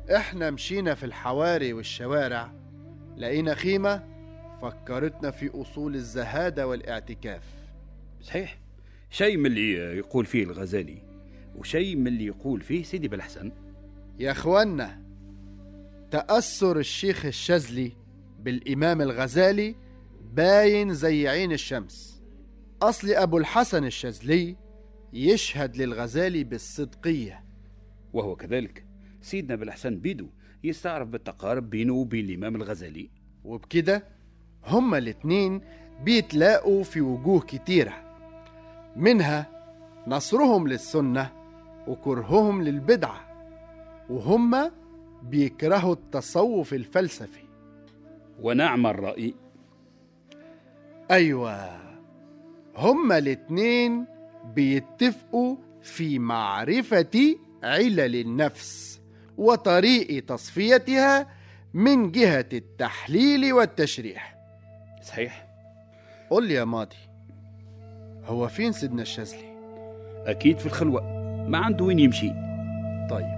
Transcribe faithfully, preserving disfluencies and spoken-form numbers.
احنا مشينا في الحواري والشوارع، لقينا خيمة فكرتنا في أصول الزهادة والاعتكاف. صحيح، شيء من اللي يقول فيه الغزالي وشيء من اللي يقول فيه سيدي بالحسن. يا أخوانا، تأثر الشيخ الشاذلي بالإمام الغزالي باين زي عين الشمس. أصل أبو الحسن الشاذلي يشهد للغزالي بالصدقية، وهو كذلك سيدنا بالحسن بيدو يستعرف بالتقارب بينه وبين الإمام الغزالي، وبكده هما الاتنين بيتلاقوا في وجوه كتيرة، منها نصرهم للسنة وكرههم للبدعة، وهما بيكرهوا التصوف الفلسفي. ونعم الرأي. أيوة، هما الاتنين بيتفقوا في معرفة علل النفس وطريق تصفيتها من جهة التحليل والتشريح. صحيح. قل لي يا ماضي، هو فين سيدنا الشاذلي؟ أكيد في الخلوة، ما عنده وين يمشي. طيب،